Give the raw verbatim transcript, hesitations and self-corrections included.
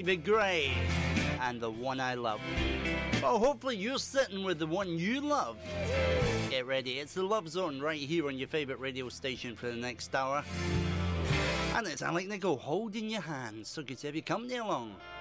David Gray and The One I Love. Well, hopefully you're sitting with the one you love. Get ready, it's the Love Zone right here on your favourite radio station for the next hour. And it's Alec Nichol holding your hand, so good to have your company along.